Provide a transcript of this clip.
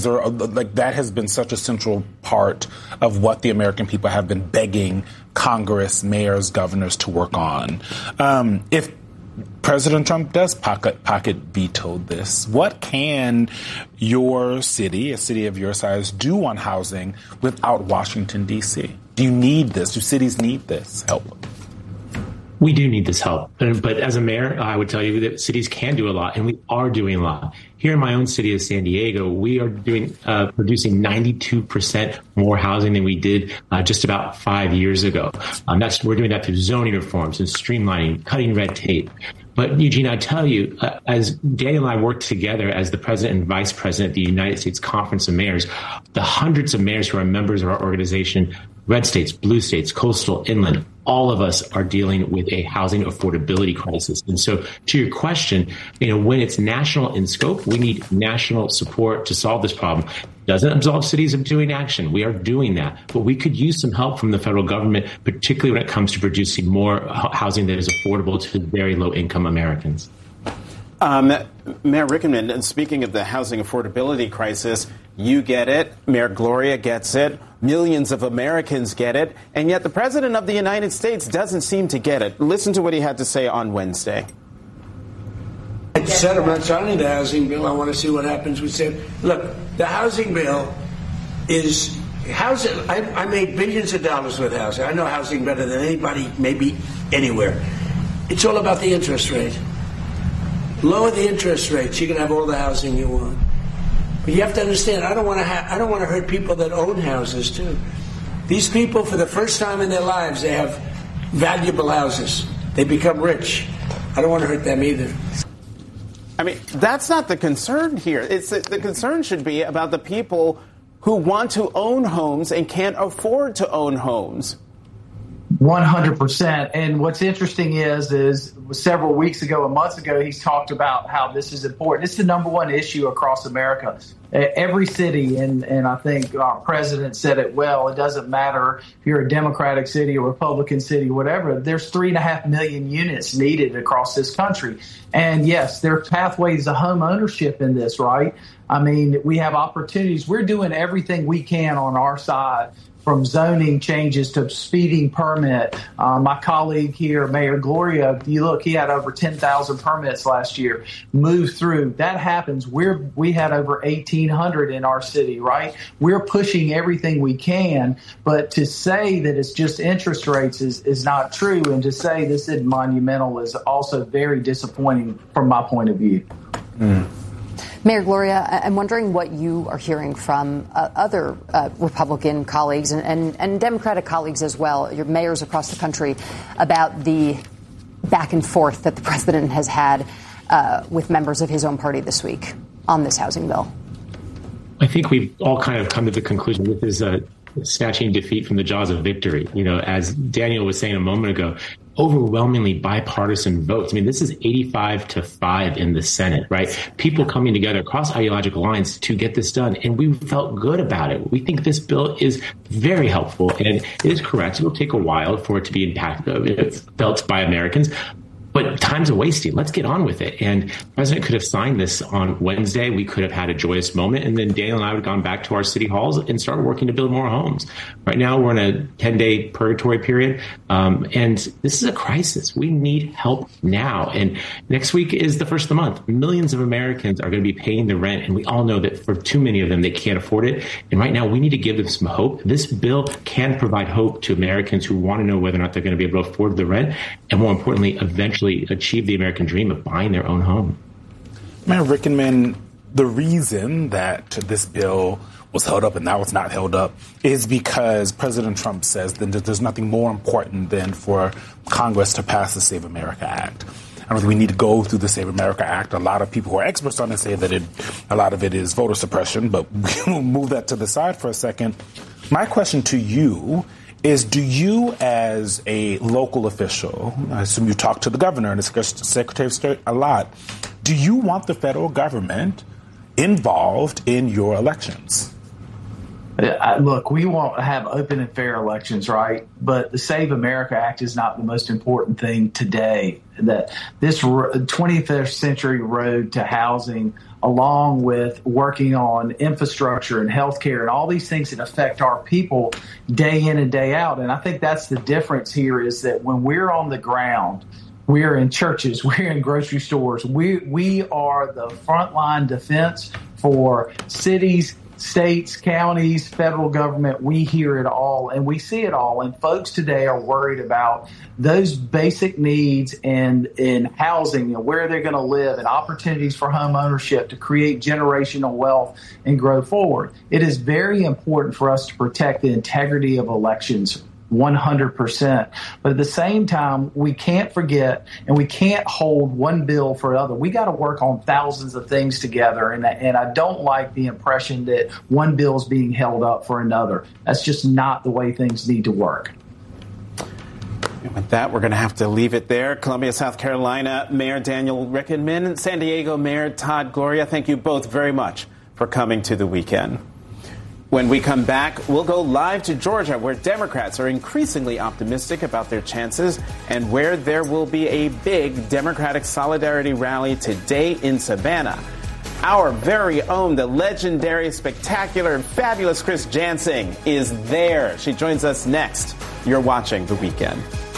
Like, that has been such a central part of what the American people have been begging Congress, mayors, governors to work on. If President Trump does pocket veto this, what can your city, a city of your size, do on housing without Washington, D.C.? Do you need this? Do cities need this help? We do need this help. But as a mayor, I would tell you that cities can do a lot, and we are doing a lot. Here in my own city of San Diego, we are producing 92% more housing than we did just about 5 years ago. We're doing that through zoning reforms and streamlining, cutting red tape. But Eugene, I tell you, as Daniel and I worked together as the president and vice president of the United States Conference of Mayors, the hundreds of mayors who are members of our organization, red states, blue states, coastal, inland, all of us are dealing with a housing affordability crisis. And so to your question, when it's national in scope, we need national support to solve this problem. Doesn't absolve cities of doing action. We are doing that. But we could use some help from the federal government, particularly when it comes to producing more housing that is affordable to very low income Americans. Mayor Rickenmann, and speaking of the housing affordability crisis, you get it. Mayor Gloria gets it. Millions of Americans get it. And yet the president of the United States doesn't seem to get it. Listen to what he had to say on Wednesday. I said I'm not signing the housing bill. I want to see what happens. We said, look, the housing bill is housing. I made billions of dollars with housing. I know housing better than anybody, maybe anywhere. It's all about the interest rate. Lower the interest rates, you can have all the housing you want. But you have to understand, I don't want to hurt people that own houses too. These people, for the first time in their lives, they have valuable houses. They become rich. I don't want to hurt them either. I mean, that's not the concern here. The concern should be about the people who want to own homes and can't afford to own homes. 100%. And what's interesting is several weeks ago, a month ago, he's talked about how this is important. It's the number one issue across America. Every city, and I think our president said it well, it doesn't matter if you're a Democratic city, a Republican city, whatever, there's 3.5 million units needed across this country. And yes, there are pathways to home ownership in this, right? I mean, we have opportunities. We're doing everything we can on our side, from zoning changes to speeding permit. My colleague here, Mayor Gloria, you look, he had over 10,000 permits last year move through. That happens. We had over 1,800 in our city, right? We're pushing everything we can, but to say that it's just interest rates is not true, and to say this is monumental is also very disappointing from my point of view. Mayor Gloria, I'm wondering what you are hearing from other Republican colleagues and Democratic colleagues as well, your mayors across the country, about the back and forth that the president has had with members of his own party this week on this housing bill. I think we've all kind of come to the conclusion this is a snatching defeat from the jaws of victory. As Daniel was saying a moment ago, overwhelmingly bipartisan votes. I mean, this is 85-5 in the Senate, right? People coming together across ideological lines to get this done. And we felt good about it. We think this bill is very helpful, and it is correct. It'll take a while for it to be felt by Americans. But time's a wasting. Let's get on with it. And the president could have signed this on Wednesday. We could have had a joyous moment. And then Daniel and I would have gone back to our city halls and started working to build more homes. Right now, we're in a 10-day purgatory period. And this is a crisis. We need help now. And next week is the first of the month. Millions of Americans are going to be paying the rent. And we all know that for too many of them, they can't afford it. And right now, we need to give them some hope. This bill can provide hope to Americans who want to know whether or not they're going to be able to afford the rent. And more importantly, eventually achieve the American dream of buying their own home. Mayor Rickenmann, the reason that this bill was held up and now it's not held up is because President Trump says that there's nothing more important than for Congress to pass the Save America Act. I don't think we need to go through the Save America Act. A lot of people who are experts on it say that a lot of it is voter suppression, but we'll move that to the side for a second. My question to you is, do you, as a local official, I assume you talk to the governor and the Secretary of State a lot, do you want the federal government involved in your elections? Look, we won't have open and fair elections, right? But the Save America Act is not the most important thing today. That this 21st century road to housing along with working on infrastructure and healthcare and all these things that affect our people day in and day out. And I think that's the difference here, is that when we're on the ground, we're in churches, we're in grocery stores, we are the frontline defense for cities, states, counties, federal government. We hear it all and we see it all. And folks today are worried about those basic needs and in housing and where they're going to live and opportunities for home ownership to create generational wealth and grow forward. It is very important for us to protect the integrity of elections 100%. But at the same time, we can't forget and we can't hold one bill for another. We got to work on thousands of things together. And I don't like the impression that one bill is being held up for another. That's just not the way things need to work. And with that, we're going to have to leave it there. Columbia, South Carolina Mayor Daniel Rickenmann, San Diego Mayor Todd Gloria, thank you both very much for coming to the weekend. When we come back, we'll go live to Georgia, where Democrats are increasingly optimistic about their chances and where there will be a big Democratic solidarity rally today in Savannah. Our very own, the legendary, spectacular, and fabulous Chris Jansing is there. She joins us next. You're watching The Weekend.